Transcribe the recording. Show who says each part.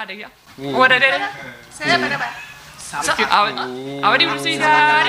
Speaker 1: ada ya. Oh ada.
Speaker 2: Saya apa?
Speaker 1: Awak di bersih dah.